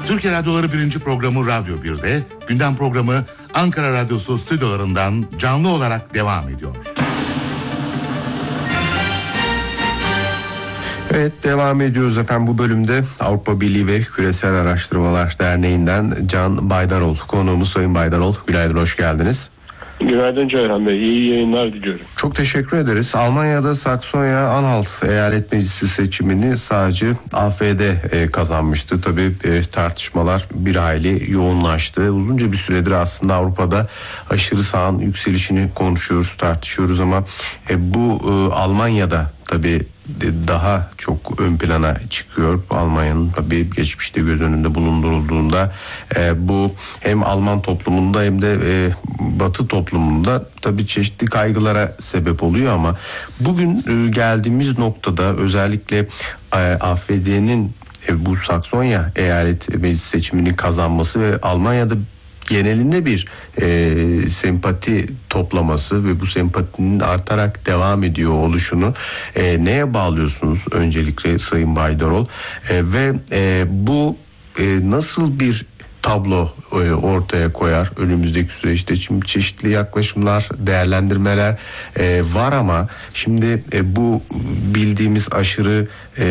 Türkiye Radyoları 1. programı Radyo 1'de, gündem programı Ankara Radyosu stüdyolarından canlı olarak devam ediyor. Evet, devam ediyoruz efendim. Bu bölümde Avrupa Birliği ve Küresel Araştırmalar Derneği'nden Can Baydarol konuğumuz. Sayın Baydarol, günaydın, hoş geldiniz. Günaydın Ceyhan Bey, iyi yayınlar diliyorum. Çok teşekkür ederiz. Almanya'da Saksonya-Anhalt Eyalet Meclisi seçimini sadece AfD kazanmıştı. Tabii tartışmalar bir hayli yoğunlaştı. Uzunca bir süredir aslında Avrupa'da aşırı sağın yükselişini konuşuyoruz, tartışıyoruz ama bu Almanya'da tabii daha çok ön plana çıkıyor. Almanya'nın tabii geçmişte göz önünde bulundurulduğunda bu hem Alman toplumunda hem de Batı toplumunda tabii çeşitli kaygılara sebep oluyor ama bugün geldiğimiz noktada özellikle AfD'nin bu Saksonya Eyalet Meclisi seçimini kazanması ve Almanya'da genelinde bir sempati toplaması ve bu sempatinin artarak devam ediyor oluşunu neye bağlıyorsunuz öncelikle Sayın Baydarol ve bu nasıl bir tablo ortaya koyar önümüzdeki süreçte? Şimdi çeşitli yaklaşımlar, değerlendirmeler var ama şimdi bu bildiğimiz aşırı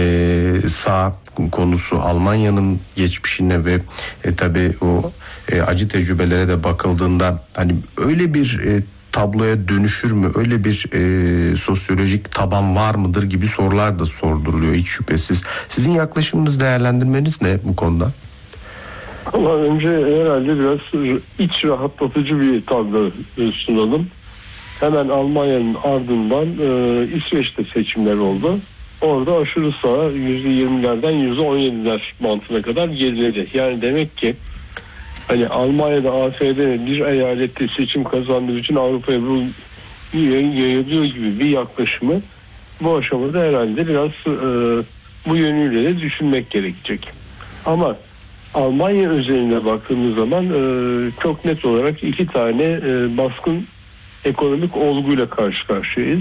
sağ konusu Almanya'nın geçmişine ve tabii o acı tecrübelere de bakıldığında hani öyle bir tabloya dönüşür mü? Öyle bir sosyolojik taban var mıdır gibi sorular da sorduruluyor hiç şüphesiz. Sizin yaklaşımınız, değerlendirmeniz ne bu konuda? Ama önce herhalde biraz iç rahatlatıcı bir tablo sunalım. Hemen Almanya'nın ardından İsveç'te seçimler oldu. Orada aşırı sağ %20'lerden %17'ler bantına kadar geriledi. Yani demek ki hani Almanya'da AfD bir eyalette seçim kazandığı için Avrupa'ya bu yayılıyor gibi bir yaklaşımı bu aşamada herhalde biraz bu yönüyle de düşünmek gerekecek. Ama Almanya özelinde baktığımız zaman çok net olarak iki tane baskın ekonomik olguyla karşı karşıyayız.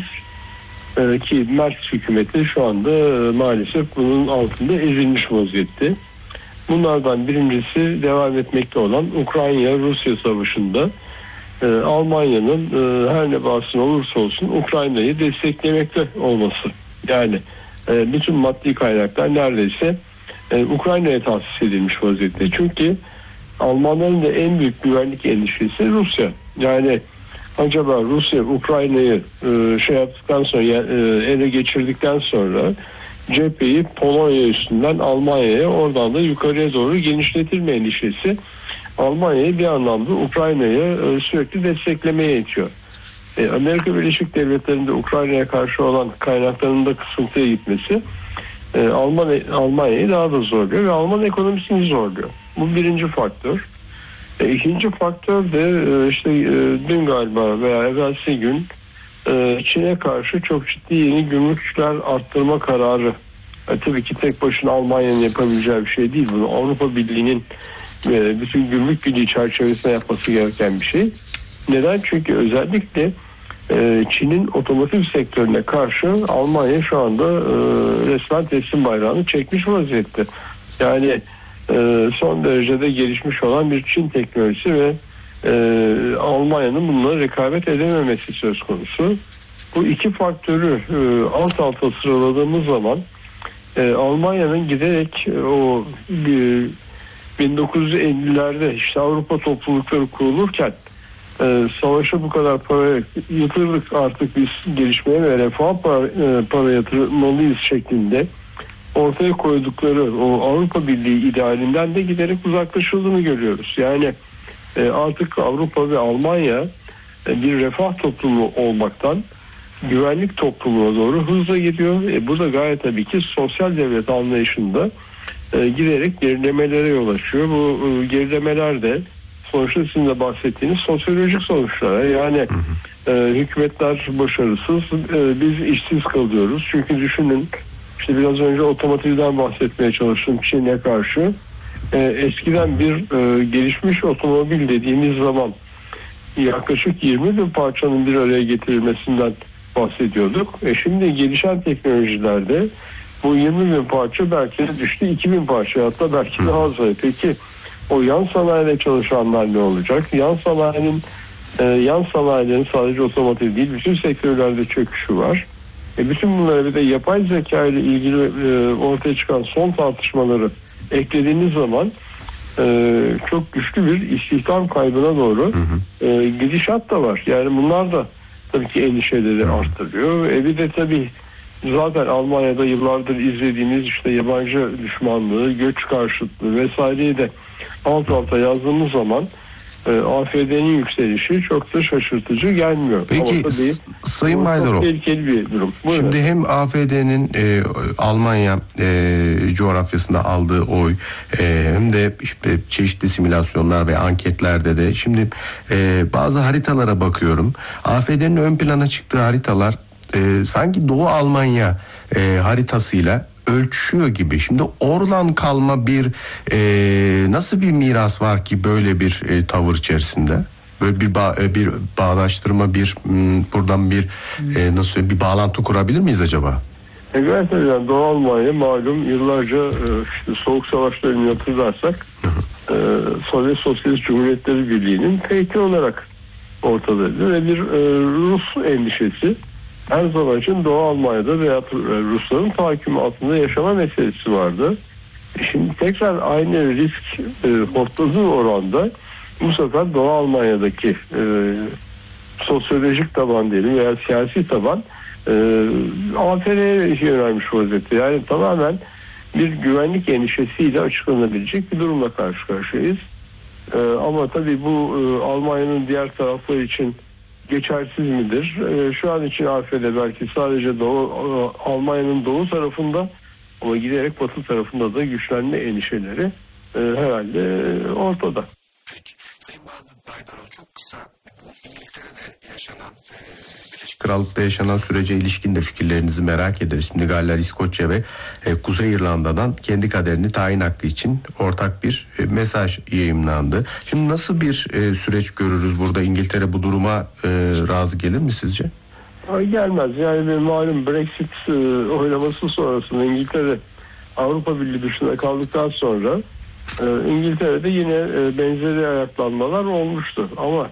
Ki Merz hükümeti şu anda maalesef bunun altında ezilmiş vaziyette. Bunlardan birincisi devam etmekte olan Ukrayna-Rusya savaşında Almanya'nın her ne bahsine olursa olsun Ukrayna'yı desteklemekte olması. Yani bütün maddi kaynaklar neredeyse Ukrayna'ya tahsis edilmiş vaziyette. Çünkü Almanların da en büyük güvenlik endişesi Rusya. Yani acaba Rusya Ukrayna'yı yaptıktan sonra ele geçirdikten sonra cepheyi Polonya üstünden Almanya'ya, oradan da yukarıya doğru genişletir mi endişesi Almanya'yı bir anlamda Ukrayna'yı sürekli desteklemeye itiyor. Amerika Birleşik Devletleri'nde Ukrayna'ya karşı olan kaynaklarının da kısıntıya gitmesi Almanya'yı daha da zorluyor ve Alman ekonomisini zorluyor. Bu birinci faktör. İkinci faktör de dün galiba veya evvelsi gün Çin'e karşı çok ciddi yeni gümrükler arttırma kararı. Tabii ki tek başına Almanya'nın yapabileceği bir şey değil. Bunu Avrupa Birliği'nin bütün gümrük gücü çerçevesinde yapması gereken bir şey. Neden? Çünkü özellikle Çin'in otomotiv sektörüne karşı Almanya şu anda resmen teslim bayrağını çekmiş vaziyette. Yani son derecede gelişmiş olan bir Çin teknolojisi ve Almanya'nın bununla rekabet edememesi söz konusu. Bu iki faktörü alt alta sıraladığımız zaman Almanya'nın giderek o 1950'lerde işte Avrupa toplulukları kurulurken savaşa bu kadar para yatırdık, artık biz gelişmeye ve refah para yatırmalıyız şeklinde ortaya koydukları o Avrupa Birliği idealinden de giderek uzaklaşıldığını görüyoruz. Yani artık Avrupa ve Almanya bir refah toplumu olmaktan güvenlik toplumuna doğru hızla gidiyor. Bu da gayet tabii ki sosyal devlet anlayışında giderek gerilemelere yol açıyor. Bu gerilemeler de sonuçta sizin de bahsettiğiniz sosyolojik sonuçlara. Yani hükümetler başarısız, biz işsiz kalıyoruz. Çünkü düşünün, işte biraz önce otomotivden bahsetmeye çalıştım Çin'e karşı. Eskiden bir gelişmiş otomobil dediğimiz zaman yaklaşık 20 bin parçanın bir araya getirilmesinden bahsediyorduk. Şimdi gelişen teknolojilerde Bu 20.000 parça belki de düştü 2.000 parça, hatta belki daha az. Peki o yan sanayide çalışanlar ne olacak? Yan sanayilerin sadece otomotiv değil, bütün sektörlerde çöküşü var. Bütün bunlara bir de yapay zeka ile ilgili ortaya çıkan son tartışmaları eklediğiniz zaman çok güçlü bir istihdam kaybına doğru gidişat da var. Yani bunlar da tabii ki endişeleri arttırıyor. Bir de tabii zaten Almanya'da yıllardır izlediğimiz işte yabancı düşmanlığı, göç karşıtlığı vesaireyi de alt alta yazdığımız zaman AFD'nin yükselişi çok da şaşırtıcı gelmiyor. Peki Sayın Baydarov, çok tehlikeli bir durum. Buyurun. Şimdi hem AFD'nin Almanya coğrafyasında aldığı oy hem de işte çeşitli simülasyonlar ve anketlerde de şimdi bazı haritalara bakıyorum. AFD'nin ön plana çıktığı haritalar sanki Doğu Almanya haritasıyla ölçüşüyor gibi. Şimdi oradan kalma bir nasıl bir miras var ki böyle bir tavır içerisinde? Böyle bir bağdaştırma, buradan bir nasıl bir bağlantı kurabilir miyiz acaba? Gerçekten Doğu Almanya malum yıllarca işte Soğuk Savaş dönemini hatırlarsak Sovyet Sosyalist Cumhuriyetleri Birliği'nin peki olarak ortadaydı ve bir Rus endişesi her zaman için Doğu Almanya'da veya Rusların tahakkümü altında yaşama meselesi vardı. Şimdi tekrar aynı risk hortladığı oranda bu sefer Doğu Almanya'daki sosyolojik taban diyelim veya siyasi taban AFD'ye yönelmiş vaziyette. Yani tamamen bir güvenlik endişesiyle açıklanabilecek bir durumla karşı karşıyayız. Ama tabii bu Almanya'nın diğer tarafları için geçersiz midir? Şu an için AFD belki sadece Almanya'nın doğu tarafında ama giderek batı tarafında da güçlenme endişeleri herhalde ortada. Peki Sayın Baydarov, çok kısa bu İngiltere'de yaşanan Birleşik Krallık'ta yaşanan sürece ilişkin de fikirlerinizi merak ederiz. Şimdi Galler, İskoçya ve Kuzey İrlanda'dan kendi kaderini tayin hakkı için ortak bir mesaj yayımlandı. Şimdi nasıl bir süreç görürüz burada? İngiltere bu duruma razı gelir mi sizce? Gelmez. Yani malum Brexit oylaması sonrasında İngiltere Avrupa Birliği dışında kaldıktan sonra İngiltere'de yine benzeri ayaklanmalar olmuştu. Ama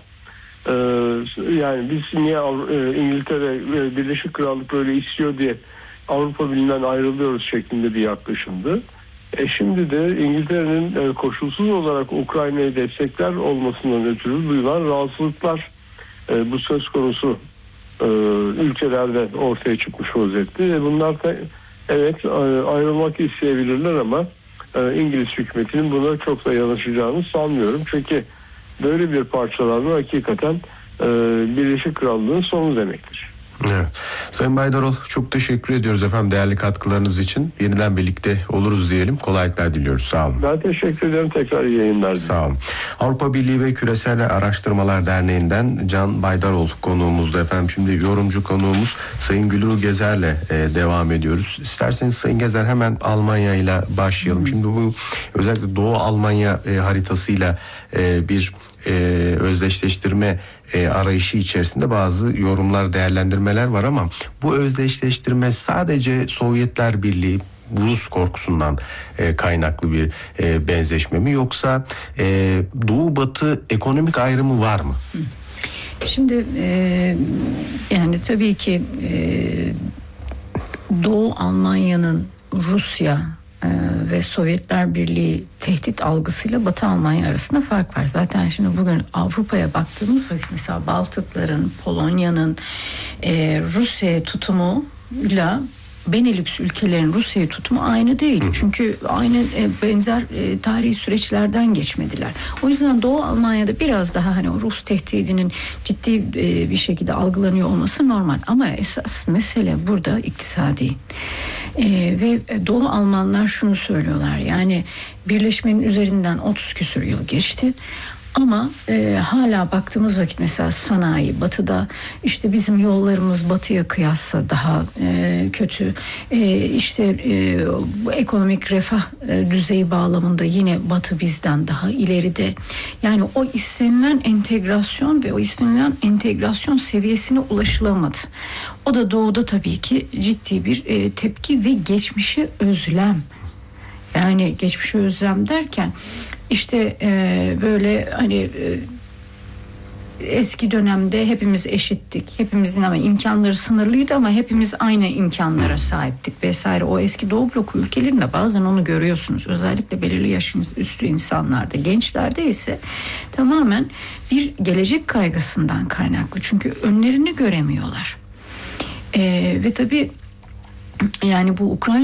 yani biz niye İngiltere Birleşik Krallık böyle istiyor diye Avrupa Birliği'nden ayrılıyoruz şeklinde bir yaklaşımdı. Şimdi de İngiltere'nin koşulsuz olarak Ukrayna'yı destekler olmasından ötürü duyulan rahatsızlıklar bu söz konusu ülkelerde ortaya çıkmış vaziyette. Bunlar da evet ayrılmak isteyebilirler ama İngiliz hükümetinin buna çok da yanaşacağını sanmıyorum. Çünkü böyle bir parçalanma hakikaten Birleşik Krallığın sonu demektir. Evet. Sayın Baydarov, çok teşekkür ediyoruz efendim değerli katkılarınız için. Yeniden birlikte oluruz diyelim. Kolaylıklar diliyoruz. Sağ olun. Ben teşekkür ederim. Tekrar iyi yayınlar. Sağ olun. Avrupa Birliği ve Küresel Araştırmalar Derneği'nden Can Baydarov konuğumuzdu efendim. Şimdi yorumcu konuğumuz Sayın Gülru Gezer'le devam ediyoruz. İsterseniz Sayın Gezer hemen Almanya ile başlayalım. Şimdi bu özellikle Doğu Almanya haritasıyla bir özdeşleştirme arayışı içerisinde bazı yorumlar, değerlendirmeler var ama bu özdeşleştirme sadece Sovyetler Birliği, Rus korkusundan kaynaklı bir benzeşme mi, yoksa Doğu Batı ekonomik ayrımı var mı? Şimdi yani tabii ki Doğu Almanya'nın Rusya ve Sovyetler Birliği tehdit algısıyla Batı Almanya arasında fark var. Zaten şimdi bugün Avrupa'ya baktığımız vakit mesela Baltıkların, Polonya'nın Rusya'ya tutumuyla Benelux ülkelerin Rusya'ya tutumu aynı değil. Çünkü aynı benzer tarihi süreçlerden geçmediler. O yüzden Doğu Almanya'da biraz daha hani o Rus tehdidinin ciddi bir şekilde algılanıyor olması normal. Ama esas mesele burada iktisadi. Ve Doğu Almanlar şunu söylüyorlar. Yani birleşmenin üzerinden 30 küsur yıl geçti. Ama hala baktığımız vakit mesela sanayi batıda, işte bizim yollarımız batıya kıyasla daha kötü. Bu ekonomik refah düzeyi bağlamında yine batı bizden daha ileride. Yani o istenilen entegrasyon ve o istenilen entegrasyon seviyesine ulaşılamadı. O da doğuda tabii ki ciddi bir tepki ve geçmişe özlem. Yani geçmişe özlem derken işte böyle hani eski dönemde hepimiz eşittik. Hepimizin ama imkanları sınırlıydı ama hepimiz aynı imkanlara sahiptik vesaire. O eski Doğu bloku ülkelerinde bazen onu görüyorsunuz. Özellikle belirli yaşın üstü insanlarda, gençlerde ise tamamen bir gelecek kaygısından kaynaklı. Çünkü önlerini göremiyorlar. Ve tabii yani bu Ukrayna